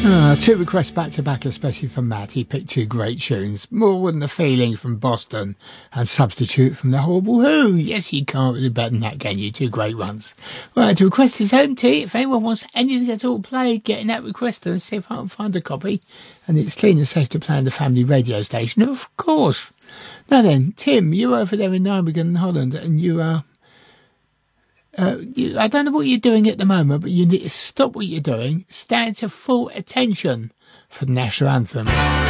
Two requests back to back, especially from Matt. He picked two great tunes. More Than the Feeling from Boston and Substitute from the Horrible Who. Yes, you can't do better than that, can you? Two great ones. Right, to request is empty. If anyone wants anything at all played, get in that requester and see if I can find a copy. And it's clean and safe to play on the family radio station, of course. Now then, Tim, you're over there in Nijmegen, Holland, and you are... I don't know what you're doing at the moment, but you need to stop what you're doing, stand to full attention for the national anthem.